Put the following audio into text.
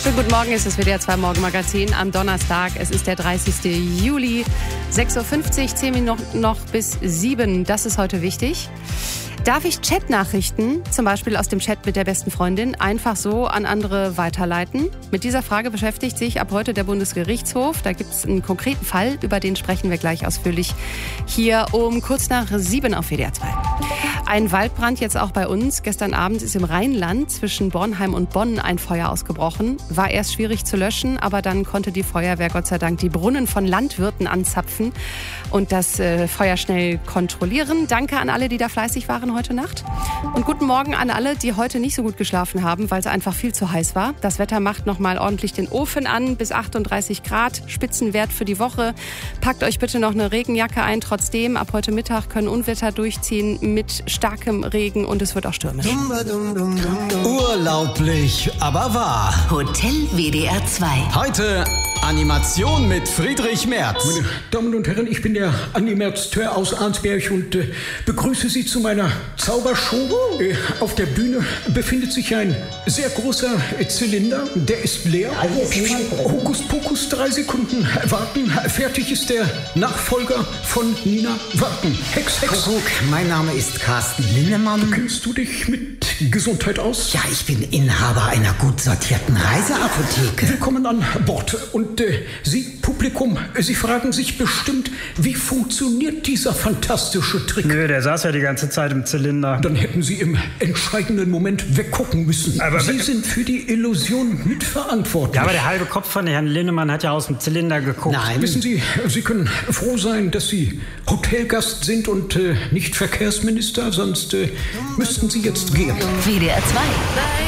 Schönen guten Morgen, es ist WDR 2 Morgenmagazin am Donnerstag. Es ist der 30. Juli, 6.50 Uhr, 10 Minuten noch bis 7. Das ist heute wichtig. Darf ich Chatnachrichten, zum Beispiel aus dem Chat mit der besten Freundin, einfach so an andere weiterleiten? Mit dieser Frage beschäftigt sich ab heute der Bundesgerichtshof. Da gibt es einen konkreten Fall, über den sprechen wir gleich ausführlich hier um kurz nach 7 auf WDR 2. Ein Waldbrand jetzt auch bei uns. Gestern Abend ist im Rheinland zwischen Bornheim und Bonn ein Feuer ausgebrochen. War erst schwierig zu löschen, aber dann konnte die Feuerwehr Gott sei Dank die Brunnen von Landwirten anzapfen und das Feuer schnell kontrollieren. Danke an alle, die da fleißig waren heute Nacht. Und guten Morgen an alle, die heute nicht so gut geschlafen haben, weil es einfach viel zu heiß war. Das Wetter macht nochmal ordentlich den Ofen an, bis 38 Grad, Spitzenwert für die Woche. Packt euch bitte noch eine Regenjacke ein. Trotzdem, ab heute Mittag können Unwetter durchziehen mit starkem Regen und es wird auch stürmisch. Urlaublich, aber wahr. Hotel WDR 2. Heute Animation mit Friedrich Merz. Meine Damen und Herren, ich bin der Animateur aus Arnsberg und begrüße Sie zu meiner Zaubershow. Auf der Bühne befindet sich ein sehr großer Zylinder, der ist leer. Hokus Pokus, 3 Sekunden warten. Fertig ist der Nachfolger von Nina Warten. Hex. Kuckuck, mein Name ist Carsten Linnemann. Kennst du dich mit Gesundheit aus? Ja, ich bin Inhaber einer gut sortierten Reiseapotheke. Willkommen an Bord. Und Sie, Publikum, Sie fragen sich bestimmt, wie funktioniert dieser fantastische Trick? Nö, der saß ja die ganze Zeit im Zylinder. Dann hätten Sie im entscheidenden Moment weggucken müssen. Aber Sie sind für die Illusion mitverantwortlich. Ja, aber der halbe Kopf von Herrn Linnemann hat ja aus dem Zylinder geguckt. Nein. Wissen Sie, Sie können froh sein, dass Sie Hotelgast sind und nicht Verkehrsminister, sonst müssten Sie jetzt gehen. WDR 2.